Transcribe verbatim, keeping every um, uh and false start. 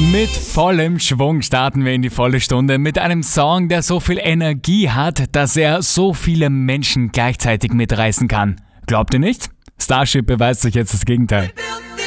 Mit vollem Schwung starten wir in die volle Stunde mit einem Song, der so viel Energie hat, dass er so viele Menschen gleichzeitig mitreißen kann. Glaubt ihr nicht? Starship beweist euch jetzt das Gegenteil.